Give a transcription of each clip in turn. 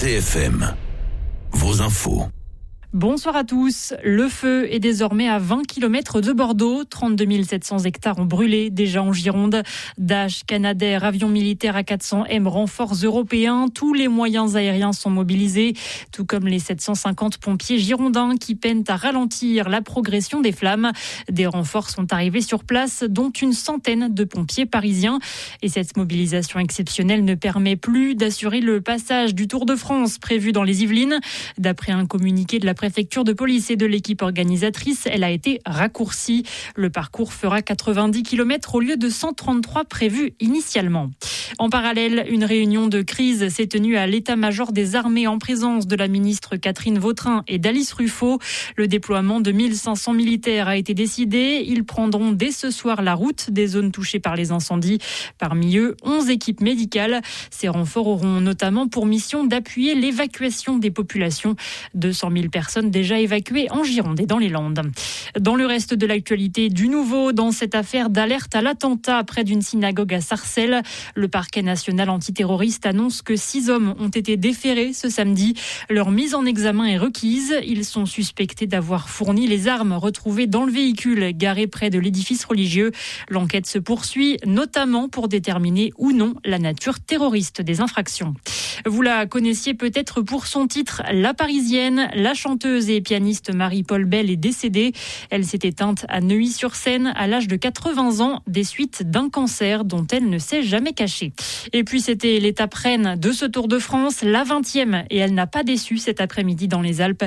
CFM, vos infos. Bonsoir à tous. Le feu est désormais à 20 km de Bordeaux. 32 700 hectares ont brûlé déjà en Gironde. Dash, Canadair, avions militaires A400M, renforts européens. Tous les moyens aériens sont mobilisés, tout comme les 750 pompiers girondins qui peinent à ralentir la progression des flammes. Des renforts sont arrivés sur place, dont une centaine de pompiers parisiens. Et cette mobilisation exceptionnelle ne permet plus d'assurer le passage du Tour de France prévu dans les Yvelines. D'après un communiqué de la préfecture de police et de l'équipe organisatrice, elle a été raccourcie. Le parcours fera 90 km au lieu de 133 prévus initialement. En parallèle, une réunion de crise s'est tenue à l'état-major des armées en présence de la ministre Catherine Vautrin et d'Alice Ruffo. Le déploiement de 1500 militaires a été décidé. Ils prendront dès ce soir la route des zones touchées par les incendies. Parmi eux, 11 équipes médicales. Ces renforts auront notamment pour mission d'appuyer l'évacuation des populations. 200 000 personnes déjà évacuées en Gironde et dans les Landes. Dans le reste de l'actualité, du nouveau dans cette affaire d'alerte à l'attentat près d'une synagogue à Sarcelles. Le parquet national antiterroriste annonce que 6 hommes ont été déférés ce samedi. Leur mise en examen est requise. Ils sont suspectés d'avoir fourni les armes retrouvées dans le véhicule garé près de l'édifice religieux. L'enquête se poursuit, notamment pour déterminer ou non la nature terroriste des infractions. Vous la connaissiez peut-être pour son titre La Parisienne. La chanteuse et pianiste Marie-Paul Bell est décédée. Elle s'est éteinte à Neuilly-sur-Seine à l'âge de 80 ans des suites d'un cancer dont elle ne s'est jamais cachée. Et puis c'était l'étape reine de ce Tour de France, la 20e, et elle n'a pas déçu cet après-midi dans les Alpes.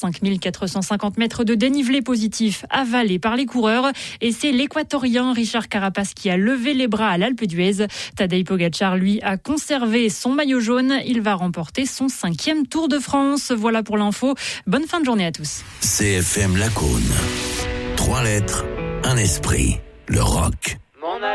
5450 mètres de dénivelé positif avalé par les coureurs, et c'est l'équatorien Richard Carapaz qui a levé les bras à l'Alpe d'Huez. Tadej Pogačar, lui, a conservé son maillot jaune. Il va remporter son 5e Tour de France. Voilà pour l'info. Bonne fin de journée à tous. CFM Lacaune. 3 lettres, un esprit. Le rock.